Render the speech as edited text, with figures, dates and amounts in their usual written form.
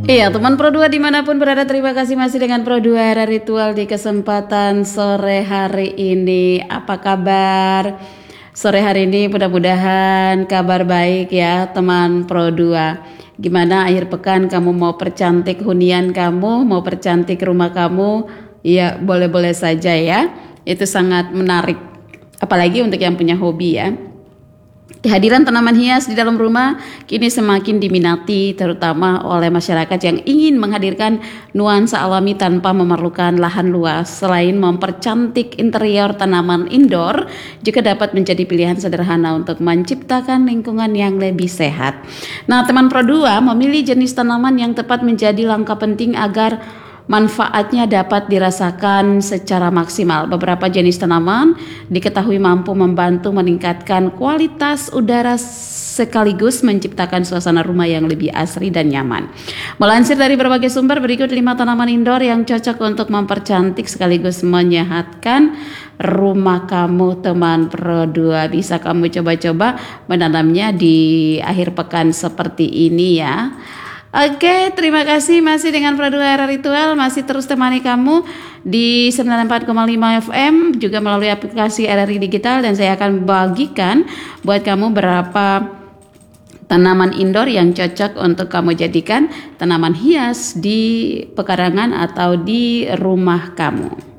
Iya, teman Pro 2 dimanapun berada, terima kasih masih dengan Pro 2 Era Ritual di kesempatan sore hari ini. Apa kabar? Sore hari ini mudah-mudahan kabar baik ya teman Pro 2. Gimana akhir pekan kamu mau percantik hunian kamu, mau percantik rumah kamu? Ya boleh-boleh saja ya. Itu sangat menarik. Apalagi untuk yang punya hobi ya. Kehadiran tanaman hias di dalam rumah kini semakin diminati terutama oleh masyarakat yang ingin menghadirkan nuansa alami tanpa memerlukan lahan luas. Selain mempercantik interior, tanaman indoor juga dapat menjadi pilihan sederhana untuk menciptakan lingkungan yang lebih sehat. Nah, teman Pro 2 memilih jenis tanaman yang tepat menjadi langkah penting agar manfaatnya dapat dirasakan secara maksimal. Beberapa jenis tanaman diketahui mampu membantu meningkatkan kualitas udara sekaligus menciptakan suasana rumah yang lebih asri dan nyaman. Melansir dari berbagai sumber, berikut 5 tanaman indoor yang cocok untuk mempercantik sekaligus menyehatkan rumah kamu teman Pro 2. Bisa kamu coba-coba menanamnya di akhir pekan seperti ini ya. Oke, terima kasih masih dengan Pro 2 Era Ritual, masih terus temani kamu di 94,5 FM juga melalui aplikasi RRI Digital, dan saya akan bagikan buat kamu berapa tanaman indoor yang cocok untuk kamu jadikan tanaman hias di pekarangan atau di rumah kamu.